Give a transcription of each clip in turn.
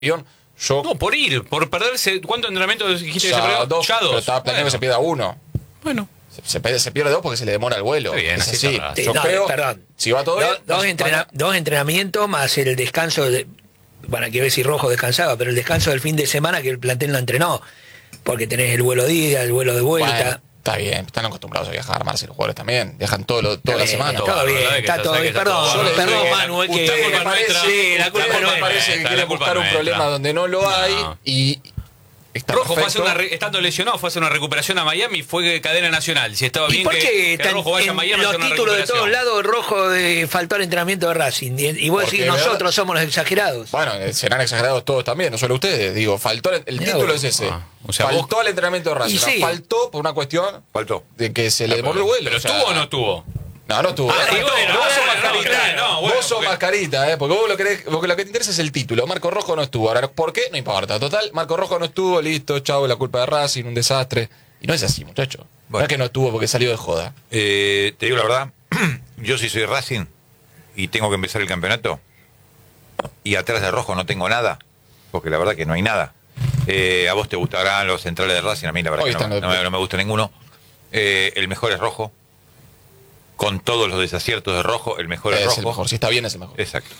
Yo, No, por perderse. ¿Cuánto entrenamiento dijiste que se ya perdió? dos, Ya dos. pero estaba planeado que se pierda uno. Bueno. Se pierde dos porque se le demora el vuelo. Está bien, es así así. está. Yo creo, si va todo bien... Dos entrenamientos más el descanso bueno, hay que ver si Rojo descansaba, pero el descanso del fin de semana que el plantel no entrenó, porque tenés el vuelo de ida, el vuelo de vuelta. Bueno, está bien, están acostumbrados a viajar, Marcelo, los jugadores también. Viajan toda la semana. Todo bien, está todo bien. Perdón, Manu, es que... La culpa me parece que quiere buscar un problema donde no lo hay y... Rojo fue a hacer estando lesionado, fue a hacer una recuperación a Miami, fue cadena nacional. Si estaba bien ¿Y por qué que Rojo vaya a Miami a hacer los una títulos de recuperación? todos lados Rojo faltó al entrenamiento de Racing? Y vos decís que nosotros somos los exagerados. Bueno, serán exagerados todos también, no solo ustedes. Digo, faltó el título es ese. O sea, faltó al entrenamiento de Racing. Sí. Faltó por una cuestión de que se le demoró el vuelo. ¿Pero estuvo o no estuvo? No estuvo. Y bueno, vos sos mascarita. Vos sos porque- mascarita, porque vos lo que te interesa es el título. Marco Rojo no estuvo. Ahora, ¿por qué? No importa. Total, Marco Rojo no estuvo, listo, chau, la culpa de Racing, un desastre. Y no es así, muchacho. No es que no estuvo porque salió de joda. Te digo la verdad, yo sí soy Racing y tengo que empezar el campeonato y atrás de Rojo no tengo nada, porque la verdad que no hay nada. A vos te gustarán los centrales de Racing, a mí la verdad Hoy que están no me gusta ninguno. El mejor es Rojo. Con todos los desaciertos de Rojo, el mejor es Es Rojo. el mejor. Si está bien, es el mejor. Exacto.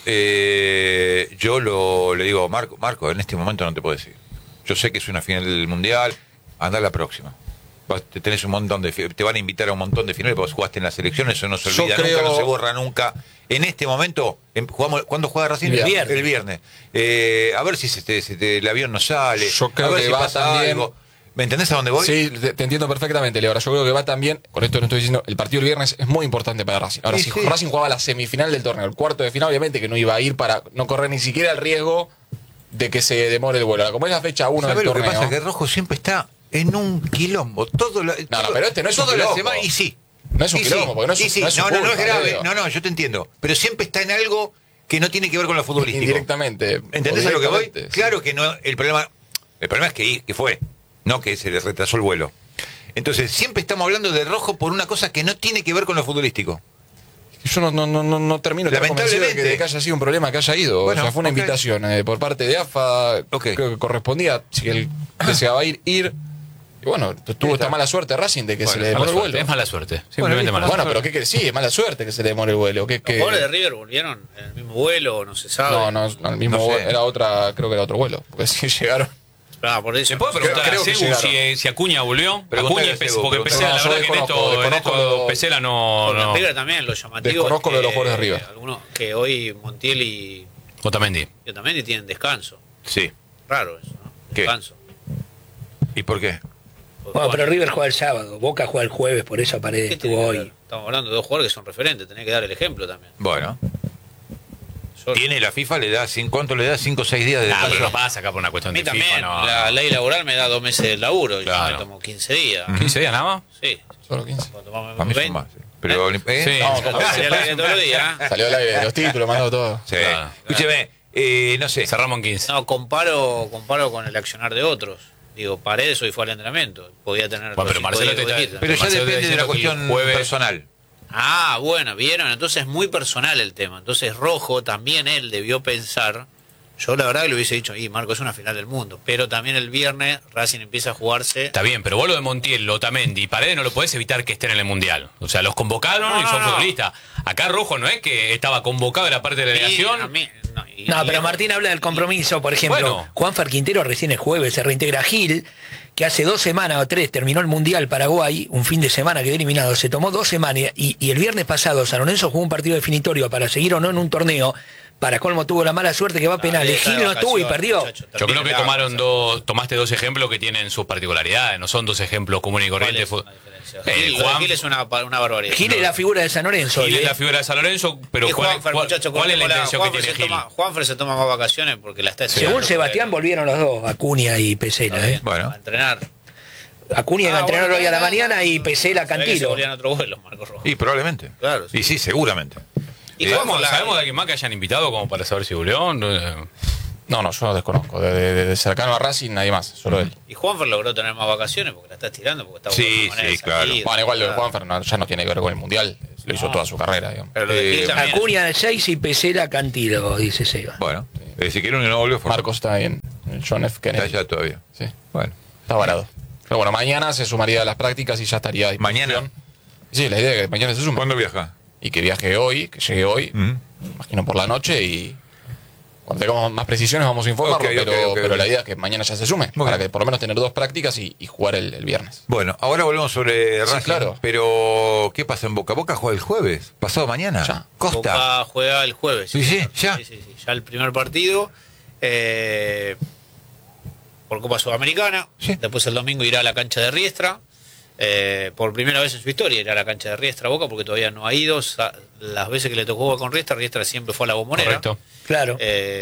Yo le digo, Marco, en este momento no te puedo decir. Yo sé que es una final del Mundial, anda a la próxima. Tenés un montón te van a invitar a un montón de finales, porque jugaste en las elecciones, eso no se olvida nunca, no se borra nunca. En este momento, ¿cuándo juega Racing? El viernes. A ver si el avión no sale. Yo creo a ver que si va pasa también. algo. ¿Me entendés a dónde voy? Sí, te entiendo perfectamente, Leo. Ahora, yo creo que va también, con esto no estoy diciendo, el partido del viernes es muy importante para Racing. Ahora, si Racing jugaba la semifinal del torneo, el cuarto de final, obviamente que no iba a ir para no correr ni siquiera el riesgo de que se demore el vuelo. Ahora, como es la fecha 1 del torneo... ¿Sabés lo que pasa? Que Rojo siempre está en un quilombo. pero este no es un toda la quilombo. semana, y sí. No es un quilombo, porque no es y sí. no es No, su no es culpa, grave. Leo. No, yo te entiendo. Pero siempre está en algo que no tiene que ver con lo futbolístico. Indirectamente. ¿Entendés a lo que voy? Directamente, sí. Claro que no. El problema es que fue, no que se le retrasó el vuelo. Entonces, siempre estamos hablando de Rojo por una cosa que no tiene que ver con lo futbolístico. Yo no termino de estar convencido de que haya sido un problema que haya ido. Bueno, o sea, fue una invitación por parte de AFA, creo que correspondía, si él deseaba ir. Y bueno, tuvo esta mala suerte Racing de que se le demoró el vuelo. Es mala suerte, simplemente mala Bueno, suerte. pero ¿qué quiere? Sí, es mala suerte que se le demore el vuelo. ¿Los jugadores de River volvieron en el mismo vuelo? No se sabe. No, el mismo No sé. vuelo, creo que era otro vuelo. Porque sí llegaron. Por eso. ¿Se puede preguntar Creo a que Sebu llegaron. si Acuña volvió? Preguntale Acuña a y Pesela, Sebu, porque preguntale. Pesela, la No, yo verdad que en desconozco esto Pesela no... En River también lo llamativo. Desconozco es lo de los jugadores de River. Algunos que hoy Montiel y Otamendi. Otamendi tienen descanso. Sí. Raro eso, ¿no? ¿Qué? Descanso. ¿Y por qué? Bueno, pero River juega el sábado, Boca juega el jueves, por eso Paredes ¿Qué tiene estuvo que ver? hoy. Estamos hablando de dos jugadores que son referentes, tenés que dar el ejemplo también. Bueno. Yo- Tiene la FIFA, ¿cuánto le da? 5 o 6 días de Ah, pero descanso. no pasa acá por una cuestión A mí de también, FIFA, no. la ley laboral me da 2 meses de laburo y yo Claro. me tomo 15 días. 15 días nada más. Sí. Solo 15. Cuando tomamos Para mí son 20. más. Pero, Sí. No, como Salí al aire todos los días. Salió al aire los títulos, mandó todo. Sí. Claro. Escúcheme, no sé. Cerramos en 15. No, comparo con el accionar de otros. Digo, Paredes hoy fue al entrenamiento. Podía tener. Bueno, pero los Marcelo 5 te días está- de Pero ya Marcelo depende de la diciendo que el cuestión jueves- personal. Ah, bueno, vieron, entonces es muy personal el tema. Entonces Rojo también él debió pensar. Yo la verdad que le hubiese dicho, Marco, es una final del mundo. Pero también el viernes Racing empieza a jugarse. Está bien, pero vos lo de Montiel, Otamendi y Paredes no lo podés evitar que estén en el Mundial. O sea, los convocaron y son futbolistas. Acá Rojo no es que estaba convocado en la parte de la delegación. A mí- No, pero Martín habla del compromiso, por ejemplo. Bueno. Juanfer Quintero recién el jueves se reintegra. Gil, que hace 2 semanas o 3 terminó el Mundial Paraguay, un fin de semana quedó eliminado, se tomó 2 semanas y el viernes pasado San Lorenzo jugó un partido definitorio para seguir o no en un torneo. Para colmo tuvo la mala suerte que va a penales. está de Gil no estuvo y vacaciones, perdió. muchacho, Yo creo que termina tomaste dos ejemplos que tienen sus particularidades, no son dos ejemplos comunes y ¿Cuál corrientes. es la diferencia? El Gil, lo de Juan- Gil es una barbaridad. Gil es la figura de San Lorenzo. Gil es ¿eh? la figura de San Lorenzo, pero Y ¿cuál Juanfer, muchacho, es la cortémosla. intención que Juanfer tiene se Gil? toma- Juanfer se toma más vacaciones porque la está esperando. Según Sebastián volvieron los dos, Acuña y Pesela. Está bien, ¿eh? Bueno. a entrenar. Acuña iba a entrenar hoy a la mañana y Pesela Se ve que se Cantilo. volvían otro vuelo, Marco Rojo. Y probablemente. Claro, sí. Y sí, seguramente. Y ¿Sabemos Juanfer de alguien más que hayan invitado como para saber si volvió? No, yo desconozco. De cercano a Racing, nadie más, solo él. Y Juanfer logró tener más vacaciones porque la está estirando, porque está Sí, jugando de manera sí, claro. desatida. Bueno, igual lo de Juanfer ya no tiene que ver con el Mundial. Lo hizo toda su carrera, digamos. Pero lo de Gil también. Acuña 6 y Pesela Cantilo, dice Seba. Bueno. Si quiere uno no volvió. Marcos está en el John F. Kennedy. Está allá todavía. Sí. Bueno. Está varado. Pero bueno, mañana se sumaría a las prácticas y ya estaría a disposición. ¿Mañana? Sí, la idea es que mañana se sume. ¿Cuándo viaja? Y que viaje hoy, que llegue hoy, imagino por la noche, y cuando tengamos más precisiones vamos a informarlo, pero la idea es que mañana ya se sume, para que por lo menos tener 2 prácticas y jugar el viernes. Bueno, ahora volvemos sobre Racing, claro. Pero ¿qué pasa en Boca? ¿Boca juega el jueves? ¿Pasado mañana? Ya. Costa. Boca juega el jueves. Sí, ya. Sí, ya el primer partido. Por Copa Sudamericana. Sí. Después el domingo irá a la cancha de Riestra. Por primera vez en su historia irá a la cancha de Riestra Boca, porque todavía no ha ido. Las veces que le tocó jugar con Riestra siempre fue a la Bombonera. Correcto. Claro.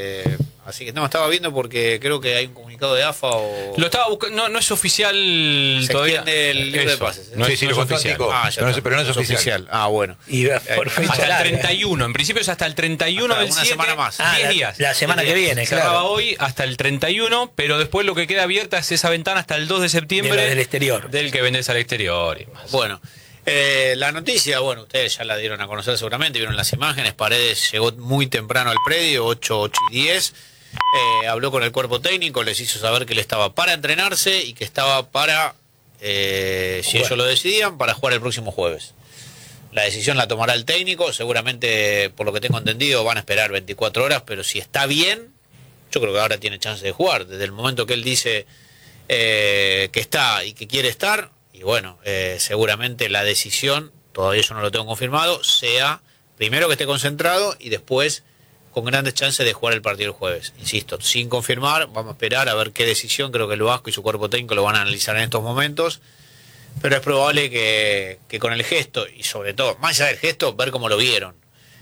Así que no, estaba viendo porque creo que hay un comunicado de AFA o... Lo estaba buscando, no es oficial Se todavía. extiende el libro de Eso. pases, ¿eh? No Sí, es, sí, no lo es contó oficial. Tico. Ah, ya No, está. pero no es oficial. Ah, bueno. Y por fecha Hasta el larga. 31, en principio es hasta el 31 Hasta del una 7, semana más. 10 días. La semana que viene, Cerraba claro. hoy hasta el 31, pero después lo que queda abierta es esa ventana hasta el 2 de septiembre. De lo del exterior. Del que vendes al exterior y más. Bueno, la noticia, bueno, ustedes ya la dieron a conocer seguramente, vieron las imágenes. Paredes llegó muy temprano al predio, 8 y 10. Habló con el cuerpo técnico, les hizo saber que él estaba para entrenarse y que estaba para, si ellos lo decidían, para jugar el próximo jueves. La decisión la tomará el técnico, seguramente, por lo que tengo entendido, van a esperar 24 horas, pero si está bien, yo creo que ahora tiene chance de jugar. Desde el momento que él dice que está y que quiere estar, y bueno, seguramente la decisión, todavía yo no lo tengo confirmado, sea primero que esté concentrado y después con grandes chances de jugar el partido el jueves. Insisto, sin confirmar, vamos a esperar a ver qué decisión. Creo que el Vasco y su cuerpo técnico lo van a analizar en estos momentos, pero es probable que con el gesto, y sobre todo, más allá del gesto, ver cómo lo vieron.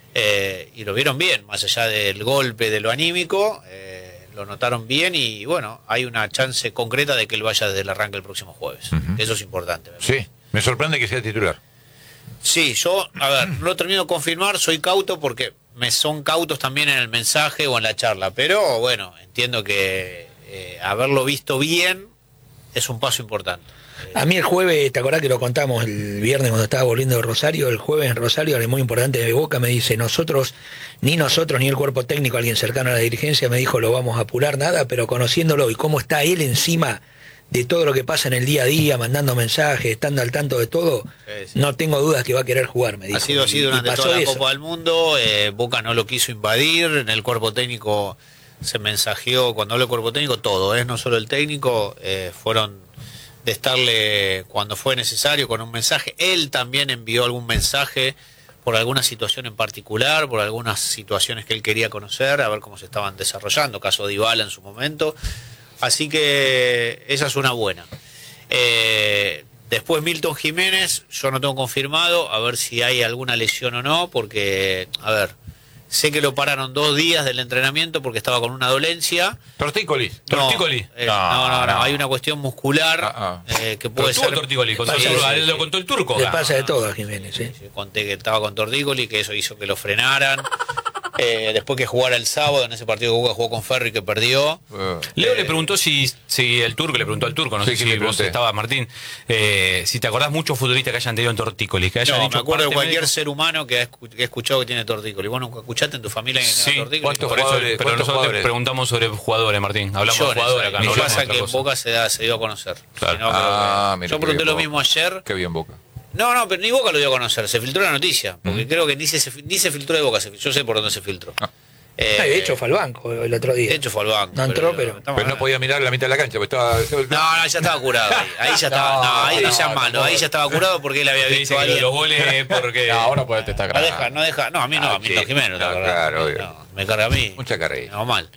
Y lo vieron bien, más allá del golpe, de lo anímico, lo notaron bien y bueno, hay una chance concreta de que él vaya desde el arranque el próximo jueves. Eso es importante. Sí, me sorprende que sea titular. Sí, yo, a ver, no lo termino de confirmar, soy cauto porque me son cautos también en el mensaje o en la charla, pero bueno, entiendo que haberlo visto bien es un paso importante. A mí el jueves, ¿te acordás que lo contamos el viernes cuando estaba volviendo de Rosario? El jueves en Rosario, alguien muy importante de Boca me dice, nosotros ni el cuerpo técnico, alguien cercano a la dirigencia me dijo, lo vamos a apurar, nada, pero conociéndolo y cómo está él encima de todo lo que pasa en el día a día, mandando mensajes, estando al tanto de todo, Sí. no tengo dudas que va a querer jugar, me dijo. Ha sido así Y durante pasó toda la eso. Copa del Mundo. Boca no lo quiso invadir. En el cuerpo técnico se mensajeó, cuando hablo de cuerpo técnico, todo, no solo el técnico. Fueron de estarle cuando fue necesario con un mensaje. Él también envió algún mensaje por alguna situación en particular, por algunas situaciones que él quería conocer, a ver cómo se estaban desarrollando. Caso de Dybala en su momento. Así que esa es una buena. Después Milton Jiménez, yo no tengo confirmado, a ver si hay alguna lesión o no, porque, a ver, sé que lo pararon 2 días del entrenamiento porque estaba con una dolencia. Tortícolis. No, Tortícoli. no, hay una cuestión muscular que puede Pero tuvo ser... Tortícoli, Sí, sí, lo contó el turco. Le pasa de todo a Jiménez, ¿eh? Sí, conté que estaba con Tortícoli, que eso hizo que lo frenaran. Después que jugara el sábado en ese partido que Boca jugó con Ferri que perdió. Leo le preguntó si el turco, le preguntó al turco, no Sí, sé sí, si le vos pregunté. estabas, Martín, si te acordás muchos futbolistas que hayan tenido tortícolis, que hayan No, hecho me acuerdo de parte cualquier médica. ser humano que ha escuchado que tiene tortícolis. ¿Vos nunca escuchaste en tu familia que Sí, tiene tortícolis? ¿cuántos Por eso, jugadores? pero ¿Cuántos nosotros jugadores? te preguntamos sobre jugadores, Martín. Hablamos de Millones jugadores hay. acá, Me no hablamos pasa de que otra en cosa. Boca se dio a conocer. Claro. Si no, creo que- Mira, yo qué pregunté bien lo mismo ayer. Qué bien Boca. No, pero ni Boca lo dio a conocer. Se filtró la noticia. Porque creo que ni se filtró de Boca. Yo sé por dónde se filtró. De hecho fue al banco el otro día. De hecho fue al banco. No entró, pero- estamos Pero no podía mirar la mitad de la cancha, porque estaba... No, ya estaba curado ahí. Ahí ya estaba, ahí no seas malo, ahí ya estaba curado porque él había Te visto dice a que alguien. los goles porque... No, ahora puede estar No deja, no deja. No, a mí no, a Milton sí. Jiménez. No, ¿te acordás? claro, obvio. No, me carga a mí. Mucha carrera. No, mal.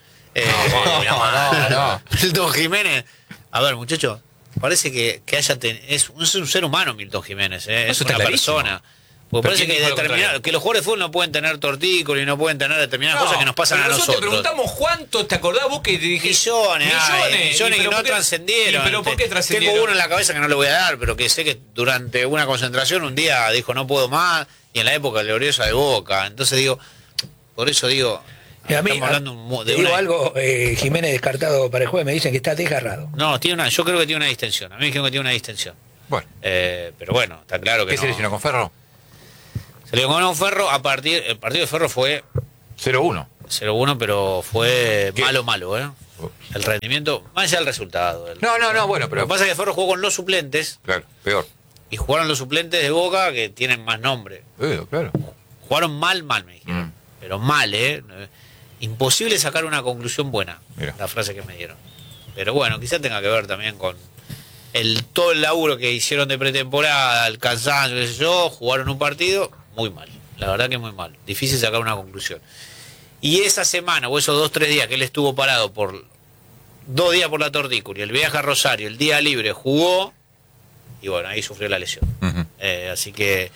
no. Milton Jiménez. A ver, muchachos, parece que es un ser humano Milton Jiménez, es Eso está una clarísimo. persona. Porque Pero parece ¿quién dijo lo contrario? que los jugadores de fútbol no pueden tener tortícolis, no pueden tener determinadas cosas que nos pasan a pero nosotros. te preguntamos cuántos, ¿te acordás vos que dijiste? Millones que no trascendieron. ¿Pero por qué trascendieron? Tengo uno en la cabeza que no le voy a dar, pero que sé que durante una concentración un día dijo no puedo más, y en la época gloriosa de Boca. Entonces digo, por eso digo, Y a mí, estamos hablando te de digo una... algo, Jiménez descartado para el jueves, me dicen que está desgarrado. No, yo creo que tiene una distensión. A mí me dijeron que tiene una distensión. Bueno, Pero bueno, está claro que ¿qué no. se lesionó con Ferro? Se le ganó un Ferro el partido de Ferro fue 0-1. 0-1, pero fue malo, ¿eh? El rendimiento, más allá del resultado. No, bueno, pero... Lo que pasa es que Ferro jugó con los suplentes. Claro, peor. Y jugaron los suplentes de Boca que tienen más nombre. Claro. Jugaron mal, me dijeron. Pero mal, ¿eh? Imposible sacar una conclusión buena. Mira. La frase que me dieron. Pero bueno, quizás tenga que ver también con todo el laburo que hicieron de pretemporada, el cansancio, qué sé yo. Jugaron un partido muy mal. La verdad que muy mal. Difícil sacar una conclusión. Y esa semana, o esos 2-3 días que él estuvo parado por 2 días por la tortícolis, el viaje a Rosario, el día libre, jugó, y bueno, ahí sufrió la lesión. Así que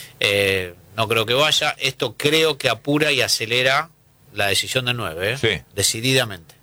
no creo que vaya. Esto creo que apura y acelera la decisión del 9, Sí. Decididamente.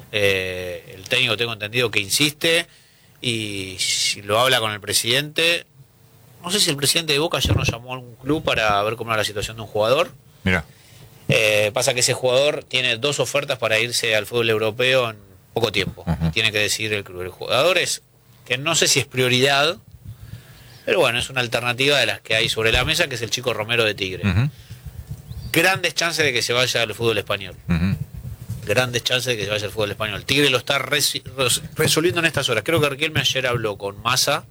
El técnico tengo entendido que insiste, y si lo habla con el presidente, no sé si el presidente de Boca ayer nos llamó a algún club para ver cómo era la situación de un jugador. Mira. Pasa que ese jugador tiene 2 ofertas para irse al fútbol europeo en poco tiempo. Tiene que decidir el club. El jugador es, que no sé si es prioridad, pero bueno, es una alternativa de las que hay sobre la mesa, que es el chico Romero de Tigre. Grandes chances de que se vaya al fútbol español. Grandes chances de que se vaya al fútbol español. Tigre lo está resolviendo en estas horas. Creo que Riquelme ayer habló con Massa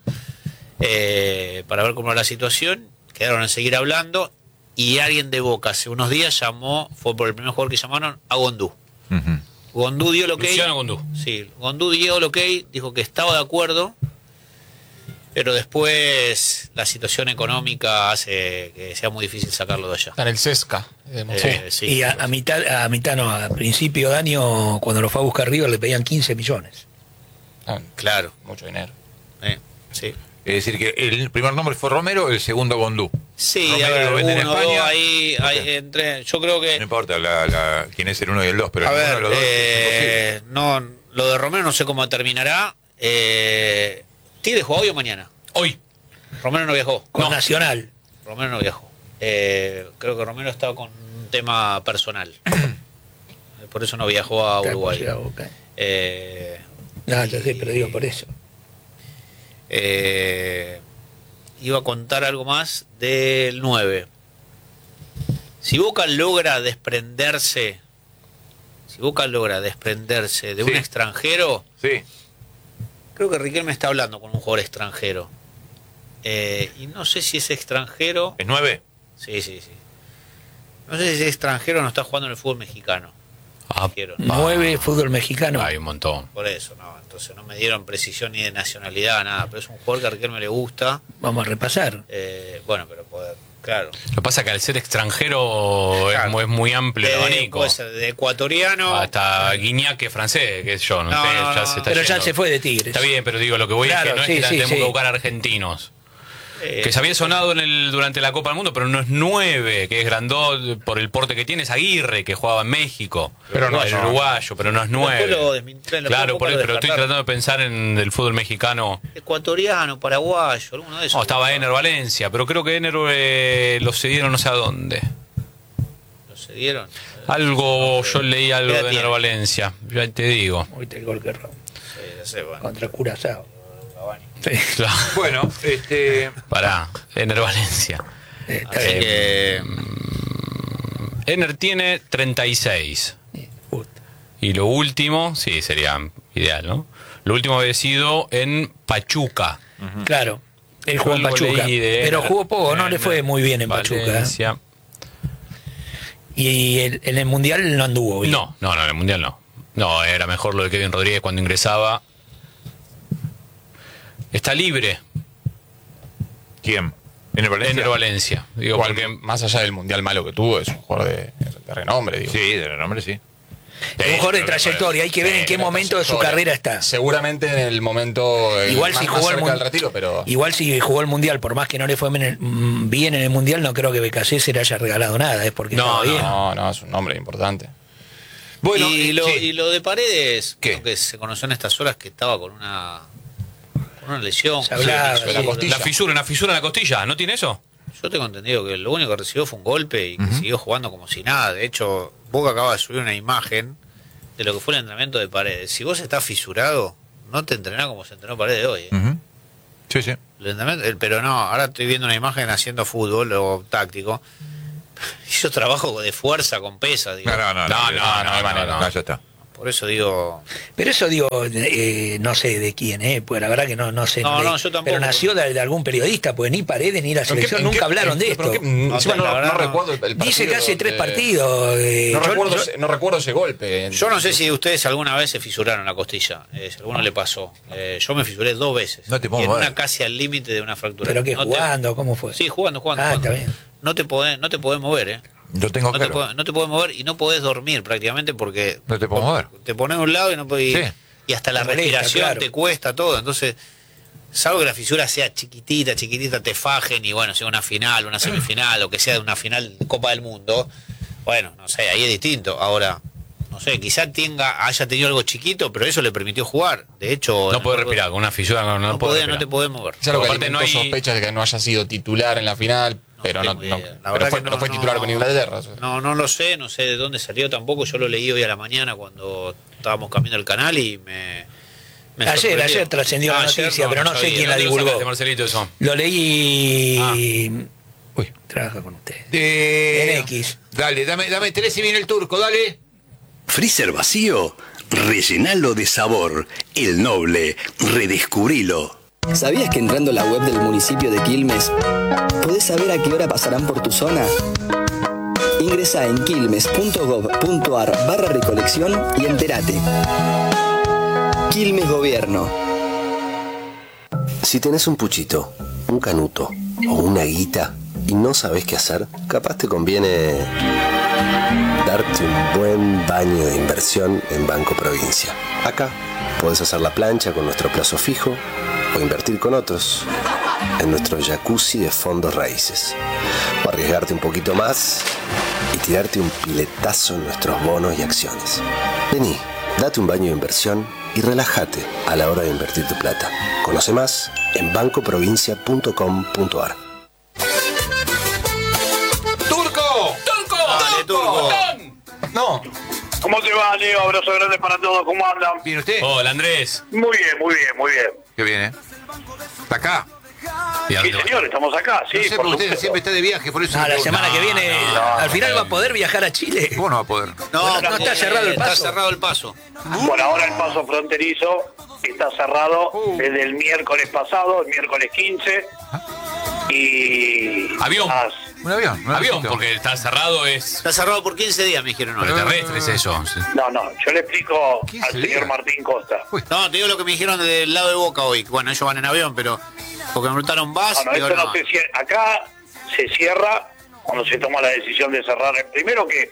para ver cómo era la situación. Quedaron en seguir hablando. Y alguien de Boca hace unos días fue por el primer jugador que llamaron, a Gondú. Gondú dio el ok. Luciano Gondú. Sí, Gondú dio el ok, dijo que estaba de acuerdo, pero después la situación económica hace que sea muy difícil sacarlo de allá. Está en el Cesca. Sí. Y a principio de año, cuando lo fue a buscar River, le pedían 15 millones. Claro. Mucho dinero. Sí. Es decir, que el primer nombre fue Romero, el segundo Gondú. Sí, Romero a ver, lo venden en uno, España. dos, ahí entre, yo creo que... No importa quién es el 1 y el 2, pero A ninguno de ver, los dos es imposible. no, lo de Romero no sé cómo terminará. ¿Tigre juega hoy o mañana? Hoy. Romero no viajó. Con Nacional. Romero no viajó. Creo que Romero estaba con un tema personal. Por eso no viajó a Uruguay. No, yo sé, pero digo por eso. Iba a contar algo más del 9. Si Boca logra desprenderse de un extranjero, Sí. creo que Riquelme está hablando con un jugador extranjero. Y no sé si ese extranjero... ¿Es 9? Sí. No sé si ese extranjero no está jugando en el fútbol mexicano. Quiero, ¿no? 9 fútbol mexicano. Hay un montón. Por eso, no. Entonces no me dieron precisión ni de nacionalidad, nada. Pero es un jugador que a Riquelme le gusta. Vamos a repasar. Bueno, pero claro. Lo que pasa es que al ser extranjero Claro. es muy amplio el abanico. Puede ser de ecuatoriano. Hasta Guiñac francés, que yo, no, No, sé, no, ya no, se está Pero ya yendo. se fue de Tigres. Está bien, pero digo, lo que voy Claro, es que no sí, es que sí, tenemos sí. que buscar argentinos. Que se había sonado durante la Copa del Mundo, pero no es 9, que es grandot por el porte que tiene, es Aguirre, que jugaba en México. Pero no es es uruguayo, pero no es 9. Después lo desmintieron, Claro, después lo pero estoy descartaron. tratando de pensar en el fútbol mexicano. Ecuatoriano, paraguayo, alguno de esos. No, estaba Ener Valencia, pero creo que Ener lo cedieron no sé a dónde. ¿Lo cedieron? Algo, yo leí algo ¿Qué edad de Ener tiene? Valencia, ya te digo. Ahorita el gol que erró. Sí, ya sé, bueno. Contra Curazao. Cavani. Sí. Claro. Bueno, Pará, Ener Valencia. Está Así bien. que... Ener tiene 36. Justo. Y lo último, sí, sería ideal, ¿no? Lo último había sido en Pachuca. Claro. Él jugó en Algo Pachuca. leí de Pero Ener. jugó poco, no le fue muy bien en Pachuca. Valencia. Y en el Mundial no anduvo bien. No, en el Mundial no. No, era mejor lo de Kevin Rodríguez cuando ingresaba. Está libre ¿quién? ¿Ener Valencia? Ener Valencia. Digo, Igual, porque más allá del mundial malo que tuvo, es un jugador de renombre, digo. Sí, de nombre sí. Es un jugador de trayectoria. Hay que ver en qué momento de su carrera está. Seguramente en el momento Igual más, si más jugó el cerca mun- del retiro, pero Igual si jugó el Mundial, por más que no le fue bien en el Mundial, no creo que BKC se le haya regalado nada. Es porque estaba bien. no, es un nombre importante. Bueno, y lo de Paredes, ¿Qué? creo que se conoció en estas horas que estaba con una lesión. Se hablaba, de la sí. costilla. una fisura en la costilla, ¿no tiene eso? Yo tengo entendido que lo único que recibió fue un golpe y que siguió jugando como si nada. De hecho, Boca acaba de subir una imagen de lo que fue el entrenamiento de Paredes. Si vos estás fisurado, no te entrenás como se entrenó Paredes hoy. Sí, sí. Pero no, ahora estoy viendo una imagen haciendo fútbol o táctico. hizo trabajo de fuerza con pesas, digo. No, hay manera. No, ya está. Por eso digo... Pero eso digo, no sé de quién, pues la verdad que no sé. No, yo tampoco. Pero nació de algún periodista, pues ni Paredes ni la selección nunca hablaron de esto. No recuerdo el partido. Dice que hace 3 partidos. No recuerdo ese golpe. Yo no sé si ustedes alguna vez se fisuraron la costilla, si a alguno le pasó. Yo me fisuré 2 veces. No te puedo y en mover. una casi al límite de una fractura. ¿Pero qué, jugando? ¿Cómo fue? Sí, jugando. Está bien. No te podés mover, Yo tengo claro. No te podés mover y no podés dormir prácticamente porque... No te puedo mover. Te pones a un lado y no podés... Sí. Y hasta la Te molesta, respiración claro. te cuesta todo. Entonces, salvo que la fisura sea chiquitita, te fajen y bueno, sea una final, una semifinal o que sea de una final de Copa del Mundo, bueno, no sé, ahí es distinto. Ahora, no sé, quizá haya tenido algo chiquito, pero eso le permitió jugar. De hecho... No puede respirar, con una fisura no te podés mover. Claro que Aparte alimentó sospechas de que no haya sido titular en la final, pero no fue titular con Inglaterra. No lo sé, no sé de dónde salió tampoco. Yo lo leí hoy a la mañana cuando estábamos cambiando el canal y me ayer trascendió la noticia, pero no sé quién la divulgó. Marcelito, eso. Lo leí. Uy. Trabaja con usted. En X. Dale, dame 3 y viene el turco, dale. Freezer vacío, rellenalo de sabor. El Noble, redescubrilo. ¿Sabías que entrando a la web del municipio de Quilmes podés saber a qué hora pasarán por tu zona? Ingresa en quilmes.gov.ar/recolección y entérate. Quilmes Gobierno. Si tenés un puchito, un canuto o una guita y no sabés qué hacer, capaz te conviene darte un buen baño de inversión en Banco Provincia. Acá podés hacer la plancha con nuestro plazo fijo o invertir con otros en nuestro jacuzzi de fondos raíces. O arriesgarte un poquito más y tirarte un piletazo en nuestros bonos y acciones. Vení, date un baño de inversión y relájate a la hora de invertir tu plata. Conoce más en bancoprovincia.com.ar. ¡Turco! Dale, Turco. No. ¿Cómo te va, Leo? Abrazo grande para todos. ¿Cómo andan? ¿Viene usted? Hola, Andrés. Muy bien. ¿Qué viene? ¿Está acá? ¿Y a Sí, dónde va? señor, estamos acá. Sí, No sé, por porque usted supuesto. siempre está de viaje, por eso... La semana que viene, al final va a poder viajar a Chile. ¿Cómo no va a poder? No está cerrado el paso. Está cerrado el paso. Por ahora el paso fronterizo está cerrado desde el miércoles pasado, el miércoles 15. Y... Avión. Un avión. Avión, porque está cerrado Está cerrado por 15 días, me dijeron. Por hoy. terrestre es eso. Sí. No, yo le explico 15 al señor días. Martín Costa. No, te digo lo que me dijeron del lado de Boca hoy. Bueno, ellos van en avión, pero porque me preguntaron vas. No, digo, esto no no. se cierra. Acá se cierra cuando se toma la decisión de cerrar. Primero que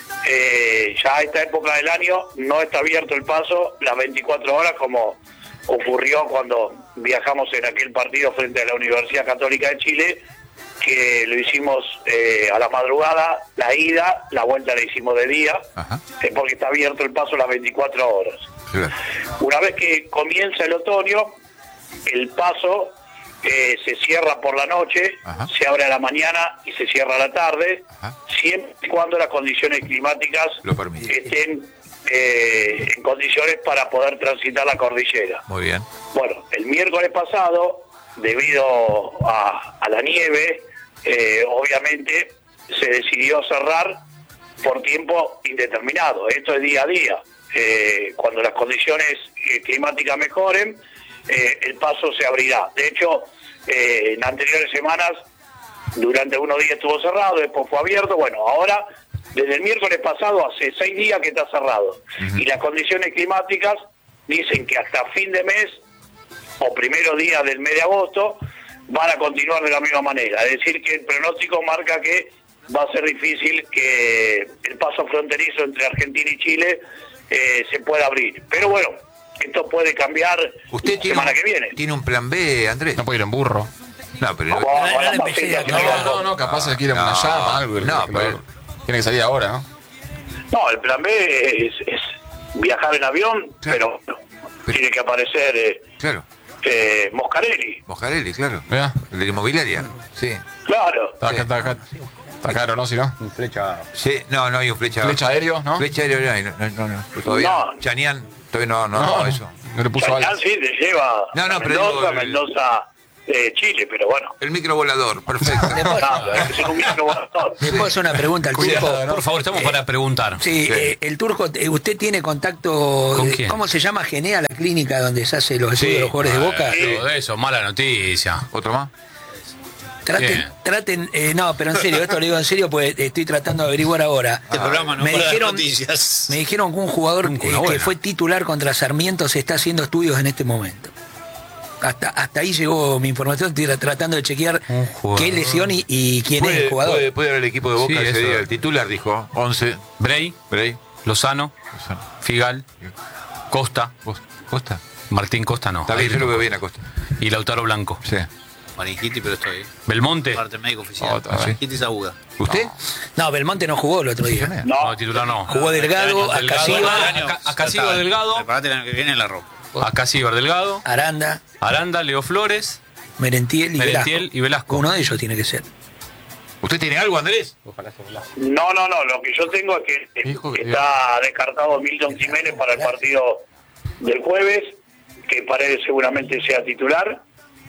ya a esta época del año no está abierto el paso las 24 horas como ocurrió cuando viajamos en aquel partido frente a la Universidad Católica de Chile, que lo hicimos a la madrugada, la ida, la vuelta la hicimos de día, porque está abierto el paso las 24 horas. Claro. Una vez que comienza el otoño, el paso se cierra por la noche, se abre a la mañana y se cierra a la tarde, siempre y cuando las condiciones climáticas Lo permiten. estén en condiciones para poder transitar la cordillera. Muy bien. Bueno, el miércoles pasado, debido a la nieve, obviamente se decidió cerrar por tiempo indeterminado. Esto es día a día. Cuando las condiciones climáticas mejoren, el paso se abrirá. De hecho, en anteriores semanas, durante unos días estuvo cerrado, después fue abierto. Bueno, ahora, desde el miércoles pasado, hace 6 días que está cerrado. Y las condiciones climáticas dicen que hasta fin de mes o primeros días del mes de agosto van a continuar de la misma manera. Es decir, que el pronóstico marca que va a ser difícil que el paso fronterizo entre Argentina y Chile se pueda abrir. Pero bueno, esto puede cambiar ¿Usted la semana que viene. tiene un plan B, Andrés? No puede ir en burro. No, pero... No, capaz se quiere una llama, algo. Pero... Tiene que salir ahora, ¿no? No, el plan B es viajar en avión, Claro. pero tiene que aparecer Claro. Moscarelli. Moscarelli, claro. Mirá. El de la inmobiliaria. Sí. Claro. Está caro, ¿no? Si no. Sí, no hay un flecha. Flecha aéreo, ¿no? Flecha aéreo no. Todavía. No. Chanian, todavía no, eso. No le puso Chayán alas. sí te lleva No, a pero Mendoza, digo, Mendoza Chile, pero bueno. El microvolador, perfecto. Es un microvolador. ¿Le puedo hacer una pregunta al Turco? Por favor, estamos para preguntar. Sí, el Turco, ¿usted tiene contacto? ¿Con quién? ¿Cómo se llama? Genea, la clínica donde se hace los estudios de los jugadores de Boca. Todo eso, mala noticia. ¿Otro más? Traten, no, pero en serio, esto lo digo en serio, pues estoy tratando de averiguar ahora. Este programa no para dar noticias. Me dijeron que un jugador que fue titular contra Sarmiento se está haciendo estudios en este momento. Hasta ahí llegó mi información, estoy tratando de chequear qué lesión y quién es el jugador. Puede ver el equipo de Boca Sí, ese eso. día. El titular dijo 11. Bray, Lozano, Figal, Costa, Costa. Martín Costa no. Está bien, yo lo veo bien a Costa. Y Lautaro Blanco. Sí. Maringitis, pero estoy. Belmonte. Parte médico oficial. Maringitis aguda. ¿Usted? No, Belmonte no jugó el otro día. No, titular no. Jugó Delgado, Acasíbar Delgado. Preparate el año que viene en la ropa. Acasíbar Delgado. Aranda, Leo Flores. Merentiel y Velasco. Uno de ellos tiene que ser. ¿Usted tiene algo, Andrés? No, lo que yo tengo es que está descartado Milton Jiménez para el partido del jueves, que Paredes seguramente sea titular,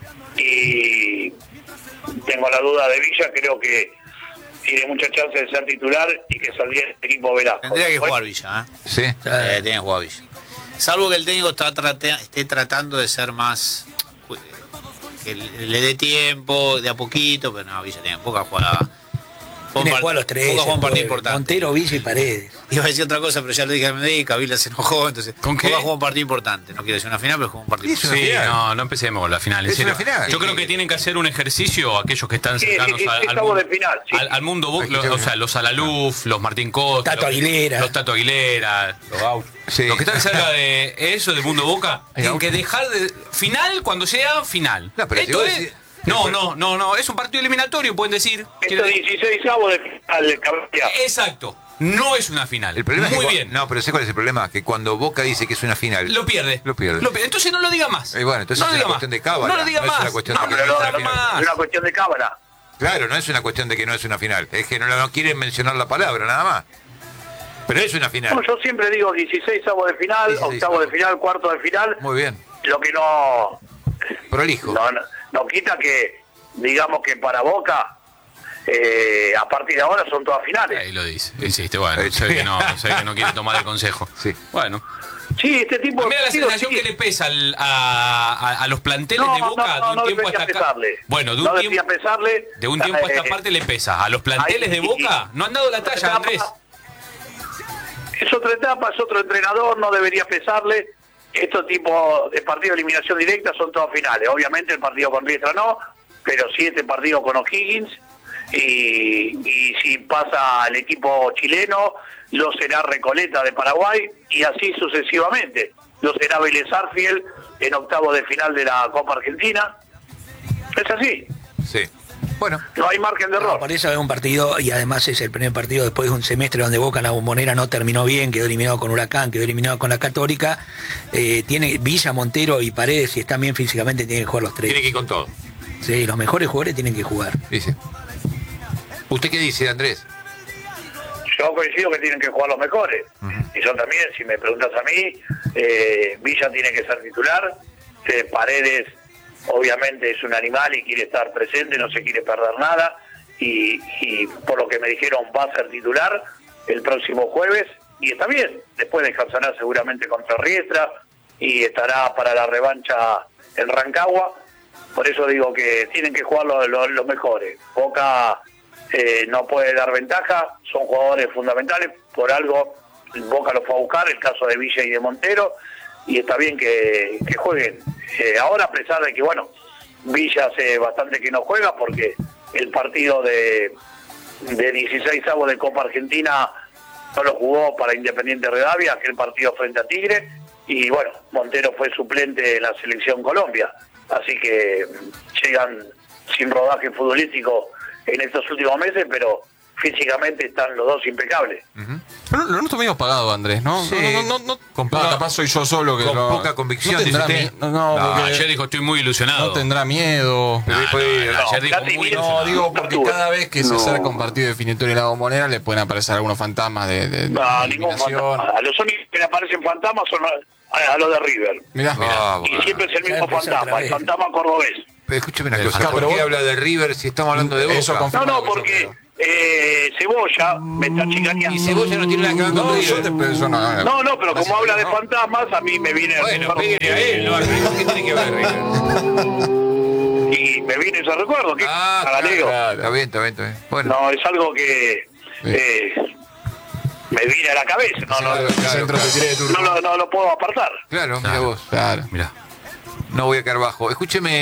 y tengo la duda de Villa, creo que tiene mucha chance de ser titular y que saldría el equipo Velasco. Tendría que jugar Villa, ¿eh? Sí. Tiene que jugar Villa. Salvo que el técnico esté tratando de ser más... que le dé tiempo, de a poquito, pero no, Villa tiene poca jugada. Tiene que jugar los tres. Boca juega un partido importante. Montero, Villa y Paredes. Iba a decir otra cosa, pero ya lo dije a Medellín, Villa se enojó, entonces. ¿Con qué? Boca juega un partido importante. No quiero decir una final, pero juega un partido importante. Sí, no empecemos con la final, en serio. Yo creo que tienen que hacer un ejercicio aquellos que están cercanos al mundo, o sea, los Alaluf, los Martín Costa, los Tato Aguilera, los que están cerca de eso, del mundo Boca, tienen que dejar de final cuando sea final. Esto es... No, es un partido eliminatorio, pueden decir. Esto es 16avos de final del campeonato. Exacto. No es una final. El problema Muy es que, bien. No, pero sé cuál es el problema, que cuando Boca dice que es una final, Lo pierde. Entonces no lo diga más. Bueno, entonces no es una cuestión de cábala. No lo diga más. Es una cuestión de Es una cuestión de cábala. Claro, no es una cuestión de que no es una final. Es que no quieren mencionar la palabra, nada más. Pero es una final. No, yo siempre digo 16avos de final, 16avos. Octavos de final, cuartos de final. Muy bien. Lo que no... Prolijo. No quita que, digamos que para Boca... a partir de ahora son todas finales. Ahí lo dice, insiste, bueno, sé que no quiere tomar el consejo. Sí. Bueno. Sí, este tipo de... Me da la sensación que le pesa a los planteles de Boca de un tiempo hasta acá. Bueno, de un tiempo a esta parte le pesa. A los planteles de Boca no han dado la talla, Andrés. Es otra etapa, es otro entrenador, no debería pesarle. Estos tipos de partidos de eliminación directa son todas finales. Obviamente el partido con Riestra no, pero sí este partido con O'Higgins. Y si pasa el equipo chileno, lo será Recoleta de Paraguay y así sucesivamente. Lo será Vélez Sarsfield en octavo de final de la Copa Argentina. Es así. Sí. Bueno. No hay margen de error. Por eso es un partido, y además es el primer partido después de un semestre donde Boca en la Bombonera no terminó bien, quedó eliminado con Huracán, quedó eliminado con la Católica. Tiene Villa, Montero y Paredes, si están bien físicamente, tienen que jugar los tres. Tiene que ir con todo. Sí, los mejores jugadores tienen que jugar. Dice. ¿Usted qué dice, Andrés? Yo coincido que tienen que jugar los mejores. Y yo también, si me preguntas a mí, Villa tiene que ser titular. Paredes, obviamente, es un animal y quiere estar presente, no se quiere perder nada. Y por lo que me dijeron, va a ser titular el próximo jueves. Y está bien. Después descansará seguramente contra Riestra y estará para la revancha en Rancagua. Por eso digo que tienen que jugar los mejores. Boca... no puede dar ventaja, son jugadores fundamentales, por algo Boca los fue a buscar, el caso de Villa y de Montero, y está bien que jueguen. Ahora, a pesar de que, bueno, Villa hace bastante que no juega, porque el partido de 16avos de Copa Argentina no lo jugó para Independiente Rivadavia, aquel partido frente a Tigre, y bueno, Montero fue suplente en la selección Colombia, así que llegan sin rodaje futbolístico en estos últimos meses, pero físicamente están los dos impecables. Pero lo nuestro medio pagado, Andrés, ¿no? Sí. Capaz soy yo solo que con poca convicción. No tendrá ayer dijo, estoy muy ilusionado. No tendrá miedo. Ayer dijo muy ilusionado. Digo, porque cada vez que se acerca un partido definitorio en la Bombonera le pueden aparecer algunos fantasmas de ningún fantasma. A los únicos que le aparecen fantasmas son a los de River. Mirá. Y siempre es el mismo fantasma, el fantasma cordobés. escúcheme una cosa. ¿Por qué habla de River si estamos hablando de Boca? No, porque Cebolla me está chicaneando. Y Cebolla no tiene nada que ver con River. No, pero como habla de fantasmas, a mí me viene... Bueno, pégale a él, ¿no? ¿Qué tiene que ver River? Y me viene ese recuerdo, que claro. Está bien. Bueno. No, es algo que me viene a la cabeza. No lo puedo apartar. Claro, mira vos. Claro. Mirá. No voy a caer bajo. Escúcheme,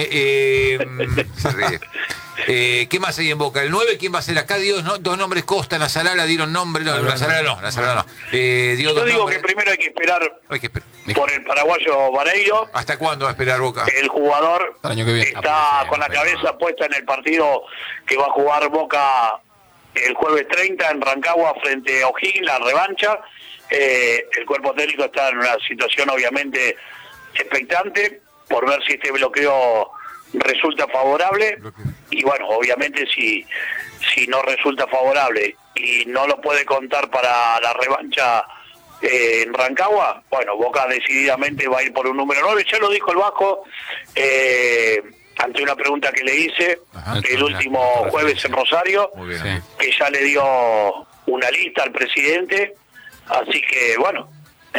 se ríe. ¿Qué más hay en Boca? El 9, ¿quién va a ser acá? Dios, ¿no? Dos nombres, Costa, Nazarala dieron nombre. No, Nazarala no. Yo digo que primero hay que esperar por el paraguayo Vareiro. ¿Hasta cuándo va a esperar Boca? El jugador el año que viene. Está con la cabeza puesta en el partido que va a jugar Boca el jueves 30 en Rancagua frente a O'Higgins, la revancha. El cuerpo técnico está en una situación obviamente expectante por ver si este bloqueo resulta favorable, y bueno, obviamente si no resulta favorable y no lo puede contar para la revancha en Rancagua, bueno, Boca decididamente va a ir por un número 9, ya lo dijo el Vasco ante una pregunta que le hice el último jueves en Rosario, que ya le dio una lista al presidente, así que bueno,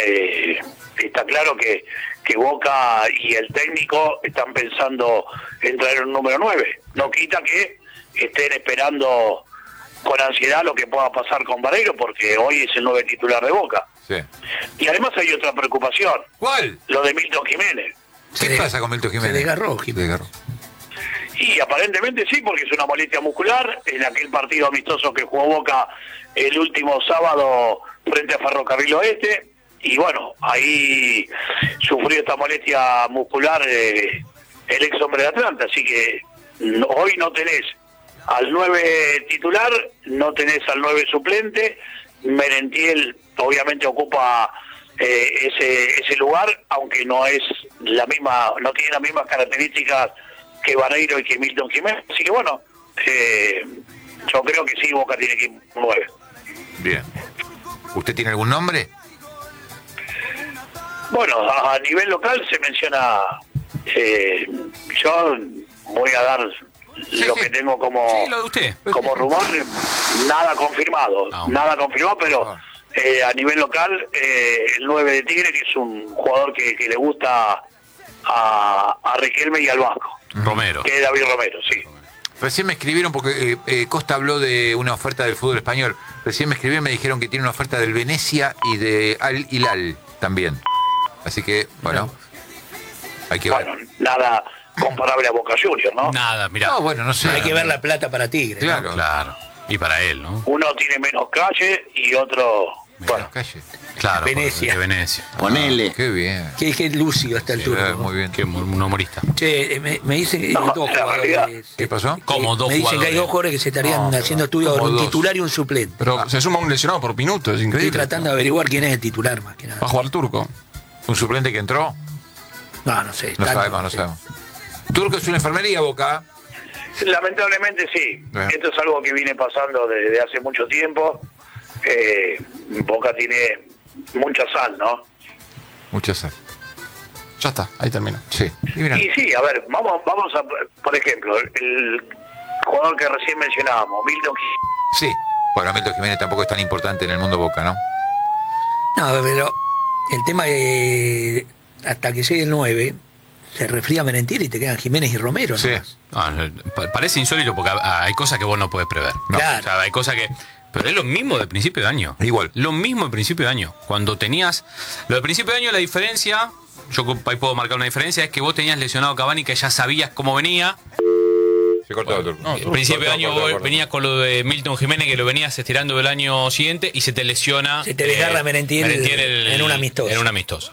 está claro que Boca y el técnico están pensando en traer un número 9. No quita que estén esperando con ansiedad lo que pueda pasar con Vareiro, porque hoy es el 9 titular de Boca. Sí. Y además hay otra preocupación. ¿Cuál? Lo de Milton Jiménez. ¿Qué pasa con Milton Jiménez? Se desgarró. Y aparentemente sí, porque es una molestia muscular. En aquel partido amistoso que jugó Boca el último sábado frente a Ferrocarril Oeste, y bueno, ahí sufrió esta molestia muscular el ex hombre de Atlanta, así que hoy no tenés al 9 titular, no tenés al 9 suplente. Merentiel obviamente ocupa ese lugar, aunque no es la misma, no tiene las mismas características que Vareiro y que Milton Jiménez, así que bueno, yo creo que sí, Boca tiene que ir 9. Bien. ¿Usted tiene algún nombre? Bueno, a nivel local se menciona, yo voy a dar lo que tengo como rumor, nada confirmado, pero a nivel local el 9 de Tigre, que es un jugador que le gusta a Riquelme y al Vasco. Romero. Que es David Romero, sí. Recién me escribieron, porque Costa habló de una oferta del fútbol español. Recién me escribieron, me dijeron que tiene una oferta del Venecia y de Al Hilal también. Así que, bueno, hay que ver. Bueno, nada comparable a Boca Juniors, ¿no? Nada, mirá. No, bueno, no sé. Hay que ver la plata para Tigre. Claro, ¿no? Claro. Y para él, ¿no? Uno tiene menos calle y otro... Bueno, calle. Claro, Venecia. De Venecia. Ponele. Qué bien. Qué lúcido está el turco. Muy bien. Que un humorista. Che, me dicen que hay dos jugadores. ¿Qué pasó? Como dos Me dicen que hay dos jugadores que se estarían haciendo estudios, un titular y un suplente. Pero se suma un lesionado por minuto, es increíble. Estoy tratando de averiguar quién es el titular más que nada. Va a jugar Turco. ¿Un suplente que entró? No sé. No sabemos. Turco es una enfermería, Boca. lamentablemente sí. Esto es algo que viene pasando desde hace mucho tiempo. Boca tiene mucha sal, ¿no? Mucha sal. Ya está, ahí termina. Sí. Y sí, a ver, vamos a, por ejemplo, el jugador que recién mencionábamos, Milton Jiménez. Sí, bueno, Milton Jiménez tampoco es tan importante en el mundo Boca, ¿no? No, pero el tema es hasta que llegue el 9 se refría Merentiel y te quedan Jiménez y Romero. Sí. Parece insólito porque hay cosas que vos no podés prever. No. Claro. O sea, hay cosas que... Pero es lo mismo de principio de año. Igual. Lo mismo de principio de año. Cuando tenías... Lo de principio de año, la diferencia... Yo ahí puedo marcar una diferencia, es que vos tenías lesionado a Cavani, que ya sabías cómo venía. Se cortó el principio de año vos venías con lo de Milton Jiménez, que lo venías estirando el año siguiente, y se te lesiona. Se te desgarra Merentiel en un amistoso. En un amistoso.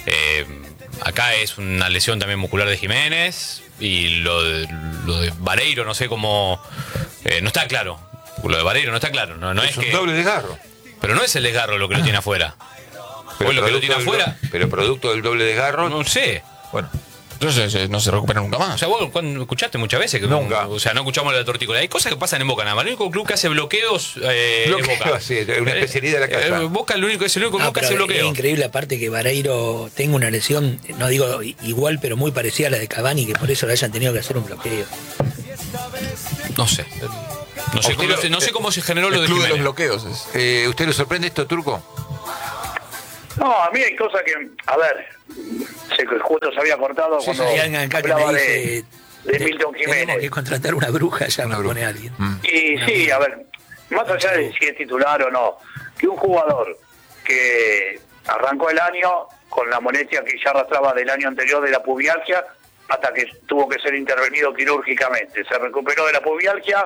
Acá es una lesión también muscular de Jiménez, y lo de Vareiro, no sé cómo... no está claro. Lo de Vareiro no está claro. No es un doble desgarro. Pero no es el desgarro lo que lo tiene afuera. Pero lo que lo tiene afuera. Pero producto del doble desgarro. No sé. Bueno. Entonces no se recupera nunca más. O sea, vos escuchaste muchas veces que nunca. O sea, no escuchamos la tortícola. Hay cosas que pasan en Boca nada más. El único club que hace bloqueos es Boca. Sí, una especialidad de la casa. Boca es el único club que hace bloqueos. Es increíble, aparte que Vareiro tenga una lesión, no digo igual, pero muy parecida a la de Cavani, que por eso le hayan tenido que hacer un bloqueo. No sé. No sé cómo se generó lo del club de los bloqueos. ¿Usted lo sorprende esto, Turco? No, a mí hay cosas que, a ver, justo se había cortado cuando hablaba de Milton Jiménez. Tenemos que contratar una bruja, ya me pone alguien. Y sí, a ver, más allá de si es titular o no, que un jugador que arrancó el año con la molestia que ya arrastraba del año anterior de la pubialgia, hasta que tuvo que ser intervenido quirúrgicamente. Se recuperó de la pubialgia,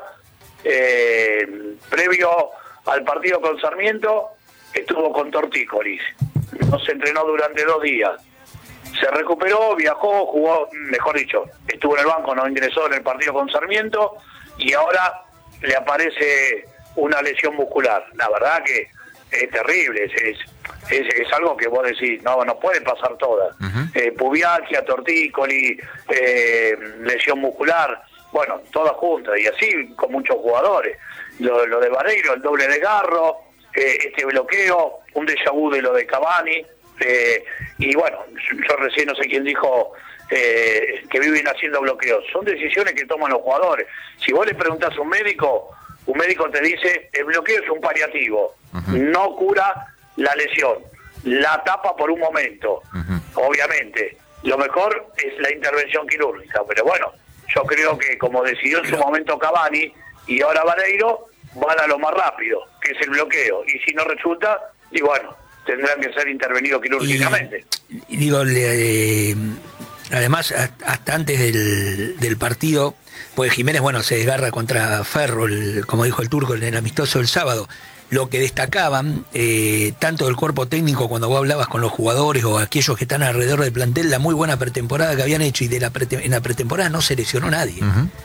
previo al partido con Sarmiento, estuvo con tortícolis. No se entrenó durante 2 días. Se recuperó, viajó, jugó, mejor dicho, estuvo en el banco, no ingresó en el partido con Sarmiento, y ahora le aparece una lesión muscular. La verdad que es terrible, es algo que vos decís, no puede pasar todas. Pubialgia, tortícolis, lesión muscular, bueno, todas juntas, y así con muchos jugadores. Lo de Vareiro, el doble desgarro, este bloqueo, un déjà vu de lo de Cavani, y bueno, yo recién no sé quién dijo que viven haciendo bloqueos. Son decisiones que toman los jugadores. Si vos le preguntás a un médico te dice, el bloqueo es un paliativo, no cura la lesión, la tapa por un momento. Obviamente, lo mejor es la intervención quirúrgica, pero bueno, yo creo que como decidió en su momento Cavani y ahora Vareiro, van a lo más rápido, que es el bloqueo, y si no resulta, y bueno, tendrán que ser intervenidos quirúrgicamente. Y digo, además, hasta antes del partido, pues Jiménez, bueno, se desgarra contra Ferro, como dijo el Turco en el amistoso del sábado. Lo que destacaban, tanto del cuerpo técnico cuando vos hablabas con los jugadores o aquellos que están alrededor del plantel, la muy buena pretemporada que habían hecho, y en la pretemporada no se lesionó nadie.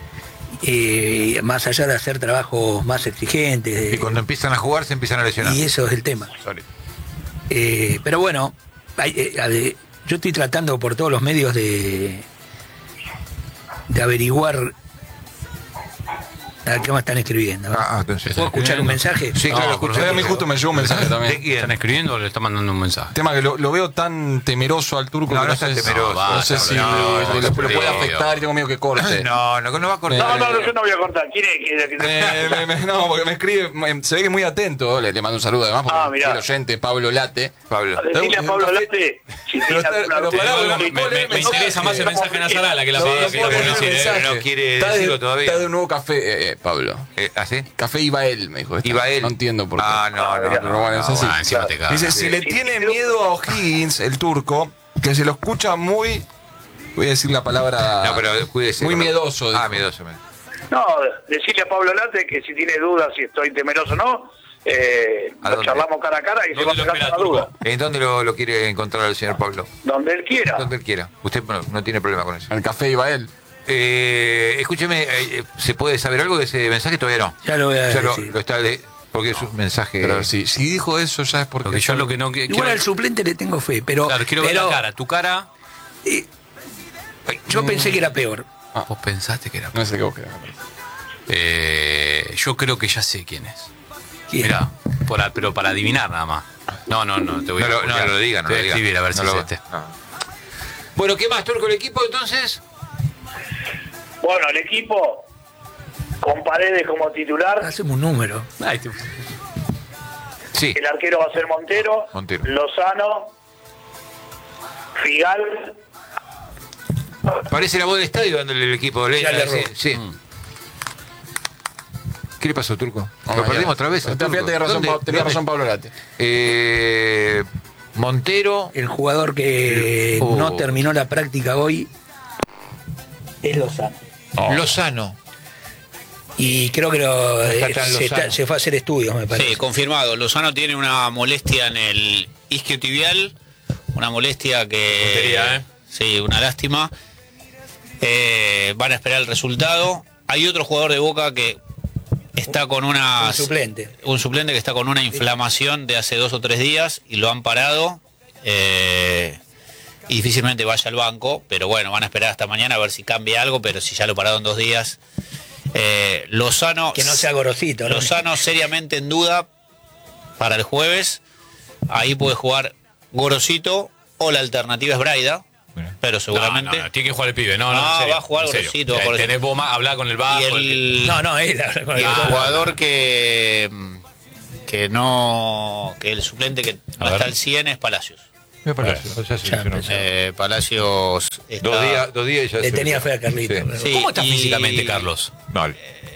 Más allá de hacer trabajos más exigentes. Y cuando empiezan a jugar se empiezan a lesionar. Y eso es el tema. Pero bueno, yo estoy tratando por todos los medios de averiguar a qué me están escribiendo. ¿Puedo escuchar un mensaje? Sí, claro, a mí justo me llegó un mensaje también. ¿De quién? ¿Están escribiendo o le están mandando un mensaje? Tema que lo veo tan temeroso al Turco. No sé si lo puede afectar y tengo miedo que corte. No va a cortar. No, yo no voy a cortar. ¿Quién es? No, porque me escribe, se ve que es muy atento. Le mando un saludo además, porque es el oyente, Pablo Late. Decirle a Pablo Late, si me interesa más el mensaje de Nazarala que la publicidad. No quiere decirlo todavía. Está de un nuevo café, Pablo. ¿Así? Café Ibael, me dijo. Ibael. No entiendo por qué. No. Bueno, es así. Encima te cagas. Dice, si le tiene miedo a O'Higgins, el Turco, que se lo escucha muy, voy a decir la palabra, no, pero cuídese, muy miedoso. Miedoso. No, decirle a Pablo Late que si tiene dudas si estoy temeroso o no, lo charlamos cara a cara y se va a sacar la duda. ¿En dónde lo quiere encontrar el señor Pablo? Donde él quiera. Donde él quiera. Usted no tiene problema con eso. El Café Ibael. Escúcheme, ¿se puede saber algo de ese mensaje? Todavía no. Ya lo voy a decir. Lo está porque es un mensaje. Pero si dijo eso ya es porque yo lo que no igual al suplente le tengo fe, pero claro, quiero ver la cara. Tu cara. Yo pensé que era peor. Vos pensaste que era peor. No sé qué vos querés. Yo creo que ya sé quién es. ¿Quién? Mirá, pero para adivinar nada más. No, te voy a no lo diga, no lo diga. Escribir a ver si es este. No. Bueno, ¿qué más, Turco, el equipo entonces? Bueno, el equipo con Paredes como titular. Hacemos un número. Sí. El arquero va a ser Montero. Lozano, Figal. Parece la voz del estadio dándole el equipo. Sí. ¿Qué le pasó, Turco? Lo perdimos otra vez. Tenía razón Pablo Late. Montero. El jugador que no terminó la práctica hoy es Lozano. Lozano. Y creo que se fue a hacer estudios, me parece. Sí, confirmado. Lozano tiene una molestia en el isquiotibial, una molestia que... Sí, una lástima. Van a esperar el resultado. Hay otro jugador de Boca que está con un suplente que está con una inflamación de hace 2 o 3 días y lo han parado. y difícilmente vaya al banco, pero bueno, van a esperar hasta mañana a ver si cambia algo, pero si ya lo pararon 2 días. Lozano, que no sea Gorosito, ¿no? Lozano seriamente en duda para el jueves. Ahí puede jugar Gorosito o la alternativa es Braida, pero seguramente no, tiene que jugar el pibe. No, va a jugar Gorosito. Tenés vos hablar con el bajo. Él habla con el jugador que el suplente que no está al 100 es Palacios. Palacios está... 2 días y ya le tenía fe a Carlitos. Sí. ¿Cómo está físicamente, Carlos? Mal.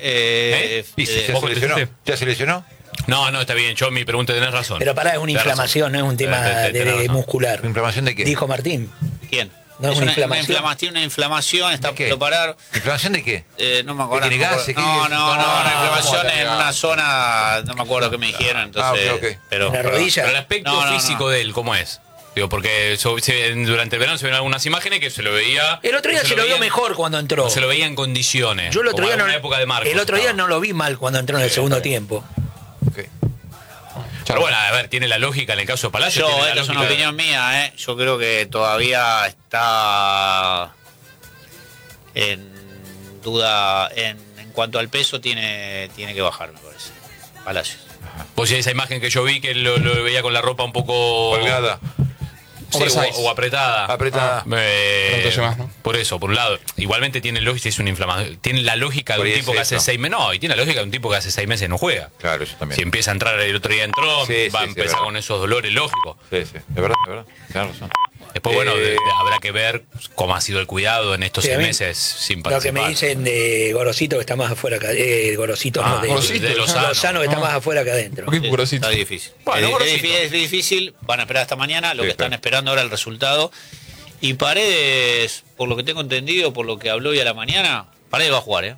¿Ya se lesionó? No, está bien. Yo mi pregunta tenés razón. Pero es una inflamación, no es un tema de muscular. ¿Inflamación de qué? Dijo Martín. ¿Quién? No es una inflamación. Una inflamación, está por parar. ¿Inflamación de qué? No me acuerdo. ¿Tiene gas? Una inflamación en una zona, no me acuerdo qué me dijeron. Entonces, okay. Pero, ¿la rodilla? Pero el aspecto físico de él, ¿cómo es? Digo, porque durante el verano se ven algunas imágenes que se lo veía. El otro día se lo vio mejor cuando entró. Se lo veía en condiciones. Yo el otro día no. Época de Marcos, el otro día no lo vi mal cuando entró en el segundo tiempo. Okay. Pero bueno, a ver, tiene la lógica en el caso de Palacio. Esta es una opinión mía, Yo creo que todavía está en duda en cuanto al peso, tiene que bajar, me parece. Palacios. Pues esa imagen que yo vi que lo veía con la ropa un poco colgada. Sí, o apretada. ¿no? Por eso, por un lado. Igualmente tiene lógica, es una inflamación. Tiene la lógica de un tipo que hace 6 meses. No, y tiene la lógica de un tipo que hace 6 meses no juega. Claro, eso también. Si empieza a entrar, el otro día entró, va a empezar con esos dolores, lógico. Sí, es verdad. Tienes razón. Después, bueno, habrá que ver cómo ha sido el cuidado en estos 6 meses sin participar. Lo que me dicen de Gorosito que está más afuera que Gorosito, no, de Lozano que está más afuera que adentro. Está difícil. Bueno, es difícil, van a esperar hasta mañana, lo que están esperando ahora el resultado. Y Paredes, por lo que tengo entendido, por lo que habló hoy a la mañana, Paredes va a jugar,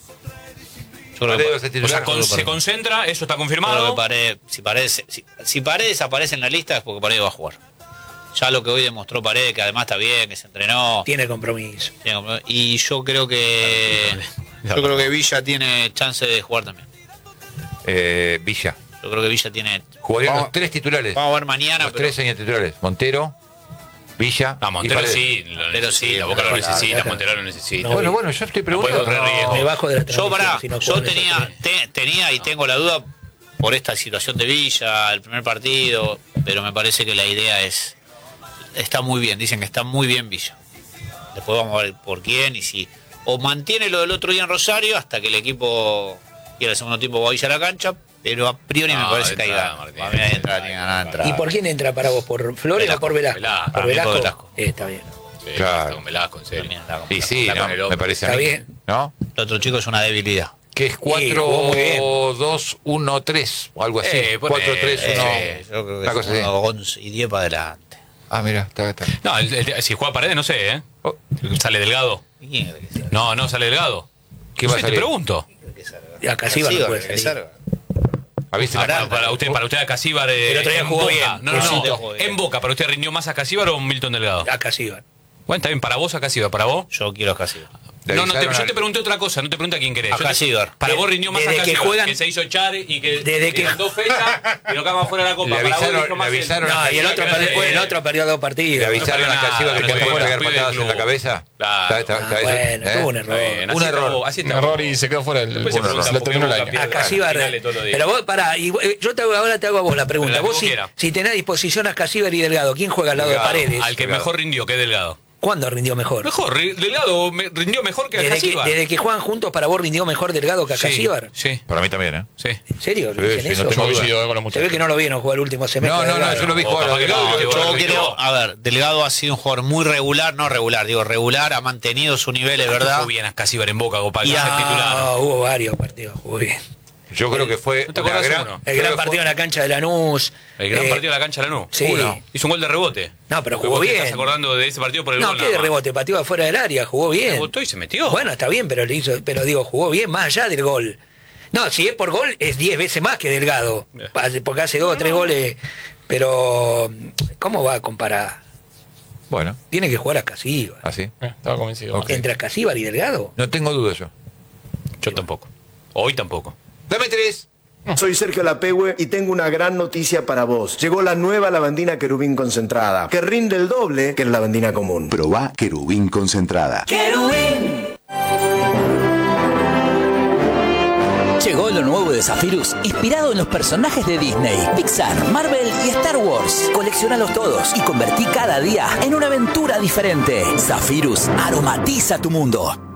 se concentra, eso está confirmado. Si Paredes aparece en la lista es porque Paredes va a jugar. Ya lo que hoy demostró Paredes, que además está bien, que se entrenó. Tiene compromiso. Y yo creo que Villa tiene chance de jugar también. Villa. Yo creo que Villa tiene... Jugarían los 3 titulares. Vamos a ver mañana. Los 3 señores titulares. Montero, Villa. Montero sí, la Boca lo necesita, Montero lo necesita. Bueno, yo estoy preguntando. Yo tenía y tengo la duda por esta situación de Villa, el primer partido, pero me parece que la idea está muy bien, dicen que está muy bien Villa. Después vamos a ver por quién y si o mantiene lo del otro día en Rosario hasta que el equipo quiera el segundo tiempo va a Villa a la cancha, pero a priori me parece que hay ganas. ¿Y por quién entra para vos? ¿Por Flores o por Velasco? Por Velasco. Está bien. Claro. Con Velasco, en serio. Y sí, me parece está bien. ¿No? El otro chico es una debilidad. Que es 4-2-1-3 o algo así. 4-3-1. Yo creo que es 11 y 10 para adelante. Mira, está. No, si juega Paredes, no sé, ¿Sale Delgado? No, sale Delgado. ¿Qué va a salir? Te pregunto. A Casíbar no puede salir. Para usted a Casíbar. El otro día jugó bien. No. En Boca, ¿para usted rindió más a Casíbar o Milton Delgado? A Casíbar. Bueno, está bien, para vos a Casíbar, ¿para vos? Yo quiero a Casíbar. Yo te pregunté otra cosa, no te pregunté a quién querés. Para vos rindió más a Casíbar, que se hizo echar y que en 2 fechas y no quedaba fuera de la Copa. Le avisaron y el otro perdió 2 partidos. ¿Le avisaron a Casíbar que te puede pegar patadas en la cabeza? Bueno, tuvo un error. Un error y se quedó fuera el terminó el año. A Casíbar. Pero vos, yo ahora te hago a vos la pregunta. Vos si tenés a disposición a Casíbar y Delgado, ¿quién juega al lado de Paredes? Al que mejor rindió, que Delgado. ¿Cuándo rindió mejor? Delgado rindió mejor que Casíbar. Desde que juegan juntos, ¿para vos rindió mejor Delgado que a Casíbar? Sí. Para mí también, Sí. ¿En serio? No Se ve que no lo vieron jugar el último semestre. No, yo lo vi jugar. Delgado ha sido un jugador muy regular, regular, ha mantenido su nivel, es verdad. Jugó bien a Casíbar en Boca, para ser titular. Hubo varios partidos, jugó bien. Yo creo que fue el gran partido en la cancha de Lanús. El gran partido en la cancha de Lanús. Sí. Hizo un gol de rebote. No, pero jugó bien. ¿Estás acordando de ese partido por el gol? No, ¿qué de rebote? Pateó afuera del área, jugó bien. Rebotó y se metió. Bueno, está bien, pero jugó bien más allá del gol. No, si es por gol, es 10 veces más que Delgado. Porque hace 2 o 3 goles. Pero, ¿cómo va a comparar? Bueno. Tiene que jugar a Casíbar. ¿Ah, sí? Estaba convencido. Okay. ¿Entre Casíbar y Delgado? No tengo duda yo. Yo tampoco. Hoy tampoco. Dame 3. Soy Sergio Lapehue y tengo una gran noticia para vos. Llegó la nueva lavandina Querubín concentrada, que rinde el doble que la lavandina común. Probá Querubín concentrada. ¡Querubín! Llegó lo nuevo de Zephyrus, inspirado en los personajes de Disney, Pixar, Marvel y Star Wars. Coleccionalos todos y convertí cada día en una aventura diferente. Zephyrus aromatiza tu mundo.